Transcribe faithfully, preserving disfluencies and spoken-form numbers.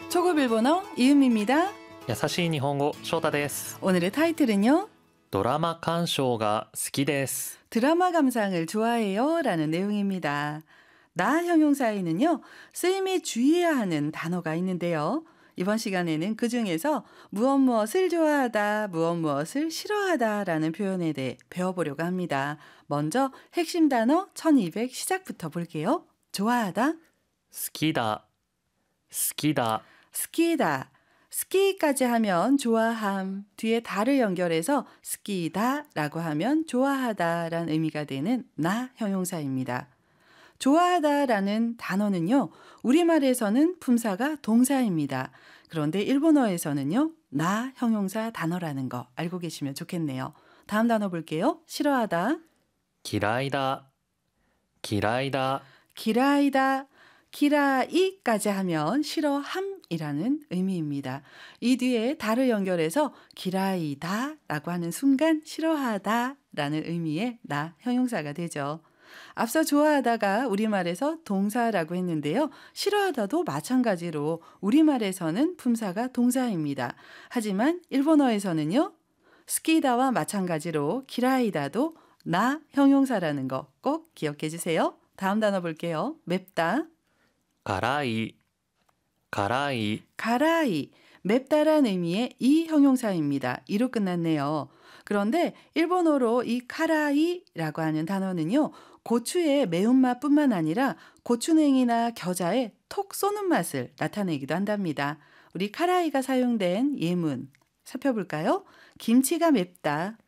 초급 일본어 이은미입니다. 優しい日本語翔太です。 오늘의 타이틀은요. ドラマ鑑賞が好きです。 드라마 감상을 좋아해요 라는 내용입니다. 나 형용사에는요. 쓰임에 주의해야 하는 단어가 있는데요. 이번 시간에는 그 중에서 무엇 무엇을 좋아하다, 무엇 무엇을 싫어하다 라는 표현에 대해 배워보려고 합니다. 먼저 핵심 단어 천이백 시작부터 볼게요. 좋아하다, 好きだ、好きだ、 스키다. 스키까지 하면 좋아함, 뒤에 다를 연결해서 스키다 라고 하면 좋아하다 라는 의미가 되는 나 형용사입니다. 좋아하다 라는 단어는요, 우리말에서는 품사가 동사입니다. 그런데 일본어에서는요, 나 형용사 단어라는 거 알고 계시면 좋겠네요. 다음 단어 볼게요. 싫어하다, 嫌いだ、嫌いだ、 기라이다. 기라이까지 하면 싫어함이라는 의미입니다. 이 뒤에 다를 연결해서 기라이다 라고 하는 순간 싫어하다 라는 의미의 나 형용사가 되죠. 앞서 좋아하다가 우리말에서 동사라고 했는데요. 싫어하다도 마찬가지로 우리말에서는 품사가 동사입니다. 하지만 일본어에서는요. 스키다와 마찬가지로 기라이다도 나 형용사라는 거 꼭 기억해 주세요. 다음 단어 볼게요. 맵다, 辛い、辛い、 가라이, 맵다란 의미의 이 형용사입니다. 이로 끝났네요. 그런데 일본어로 이 카라이라고 하는 단어는요. 고추의 매운맛뿐만 아니라 고추냉이나 겨자에 톡 쏘는 맛을 나타내기도 한답니다. 우리 카라이가 사용된 예문 살펴볼까요? 김치가 맵다,